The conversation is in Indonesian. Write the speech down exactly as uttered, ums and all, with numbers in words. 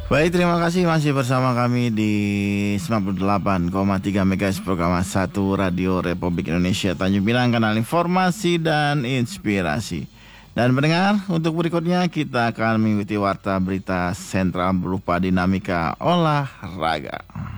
Baik, terima kasih masih bersama kami di sembilan puluh delapan koma tiga MHz program satu Radio Republik Indonesia Tanjung Pinang, kanal informasi dan inspirasi. Dan pendengar, untuk berikutnya kita akan mengikuti warta berita sentral berupa dinamika olahraga.